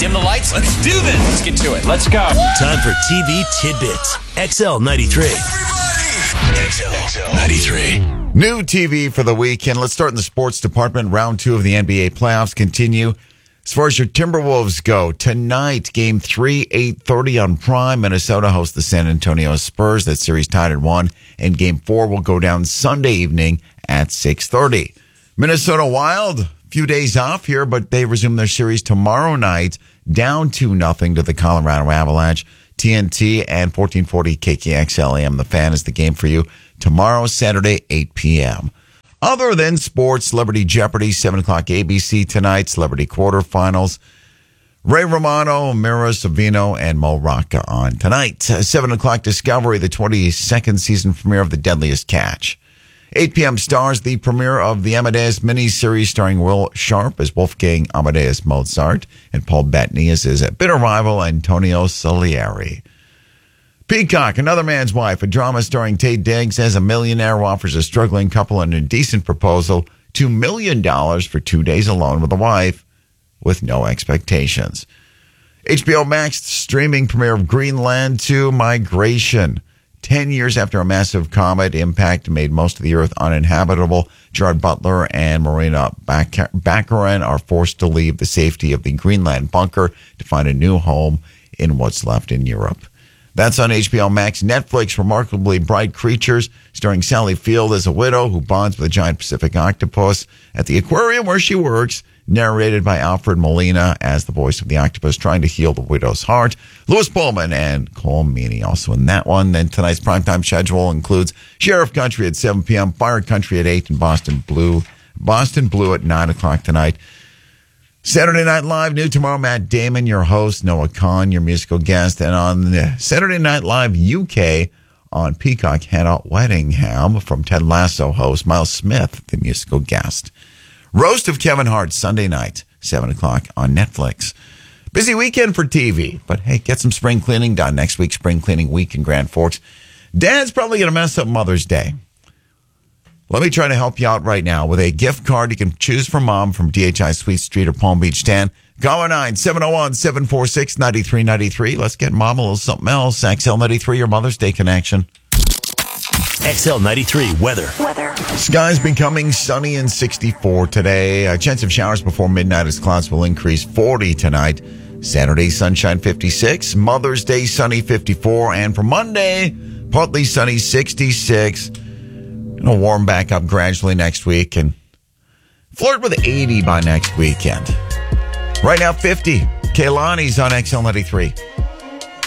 Dim the lights. Let's do this. Let's get to it. Let's go. Time for TV Tidbits. XL93. XL93. New TV for the weekend. Let's start in the sports department. Round 2 of the NBA playoffs continue. As far as your Timberwolves go, tonight, Game 3, 8:30 on Prime. Minnesota hosts the San Antonio Spurs. That series tied at 1. And Game 4 will go down Sunday evening at 6:30. Minnesota Wild, few days off here, but they resume their series tomorrow night, down 2-0 to the Colorado Avalanche. TNT and 1440 KKXL AM. The Fan is the game for you tomorrow, Saturday, 8 p.m. Other than sports, Celebrity Jeopardy, 7 o'clock ABC tonight, Celebrity Quarterfinals. Ray Romano, Mira Sorvino, and Mo Rocca on tonight. 7 o'clock Discovery, the 22nd season premiere of The Deadliest Catch. 8 p.m. stars the premiere of the Amadeus miniseries starring Will Sharp as Wolfgang Amadeus Mozart and Paul Bettany as his bitter rival Antonio Salieri. Peacock, Another Man's Wife, a drama starring Taye Diggs as a millionaire who offers a struggling couple an indecent proposal, $2 million for 2 days alone with a wife with no expectations. HBO Max streaming premiere of Greenland 2 Migration. 10 years after a massive comet impact made most of the Earth uninhabitable, Gerard Butler and Marina Baccarin are forced to leave the safety of the Greenland bunker to find a new home in what's left in Europe. That's on HBO Max. Netflix, Remarkably Bright Creatures, starring Sally Field as a widow who bonds with a giant Pacific octopus at the aquarium where she works, narrated by Alfred Molina as the voice of the octopus trying to heal the widow's heart. Louis Pullman and Cole Meany also in that one. Then tonight's primetime schedule includes Sheriff Country at 7 p.m., Fire Country at 8, and Boston Blue at 9 o'clock tonight. Saturday Night Live, new tomorrow, Matt Damon, your host, Noah Khan, your musical guest, and on the Saturday Night Live UK on Peacock, Hannah Weddingham from Ted Lasso host, Miles Smith, the musical guest. Roast of Kevin Hart, Sunday night, 7 o'clock on Netflix. Busy weekend for TV, but hey, get some spring cleaning done. Next week, spring cleaning week in Grand Forks. Dad's probably going to mess up Mother's Day. Let me try to help you out right now with a gift card you can choose for Mom from DHI Sweet Street or Palm Beach 10. Call 9-701-746-9393. Let's get Mom a little something else. XL93, your Mother's Day connection. XL93 weather. Skies becoming sunny and 64 today. A chance of showers before midnight as clouds will increase 40 tonight. Saturday, sunshine 56. Mother's Day, sunny 54. And for Monday, partly sunny 66. It'll warm back up gradually next week and flirt with 80 by next weekend. Right now, 50. Kaylani's on XL93.